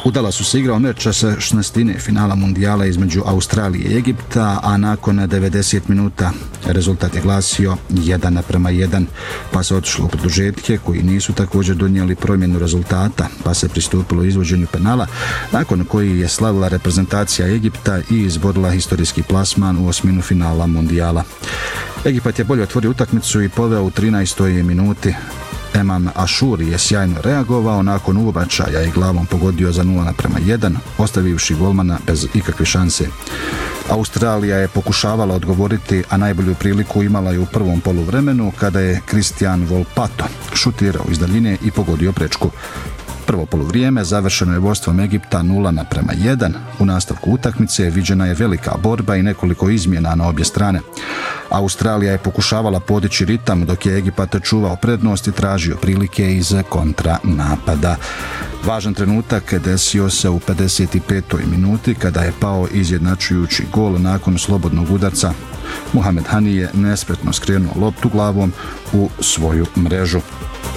U Dallasu se igrao meč sa 16. finala mundijala između Australije i Egipta, a nakon 90 minuta rezultat je glasio 1:1, pa se otišlo u produžetke koji nisu također donijeli promjenu rezultata, pa se pristupilo izvođenju penala, nakon koji je slavila reprezentacija Egipta i izborila historijski plasman u osminu finala mundijala. Egipat je bolje otvorio utakmicu i poveo u 13. minuti. Emam Ašuri je sjajno reagovao nakon ubačaja i glavom pogodio za 0:1, ostavivši golmana bez ikakve šanse. Australija je pokušavala odgovoriti, a najbolju priliku imala je u prvom poluvremenu kada je Christian Volpato šutirao iz daljine i pogodio prečku. Prvo poluvrijeme završeno je vodstvom Egipta 0:1. U nastavku utakmice viđena je velika borba i nekoliko izmjena na obje strane. Australija je pokušavala podići ritam dok je Egipat čuvao prednost i tražio prilike iz kontra napada. Važan trenutak desio se u 55. minuti kada je pao izjednačujući gol nakon slobodnog udarca. Muhamed Hani je nespretno skrenuo loptu glavom u svoju mrežu.